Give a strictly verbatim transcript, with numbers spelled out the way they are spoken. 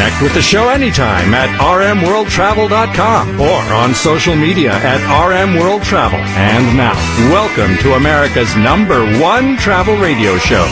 Connect with the show anytime at r m world travel dot com or on social media at R M World Travel. And now, welcome to America's number one travel radio show,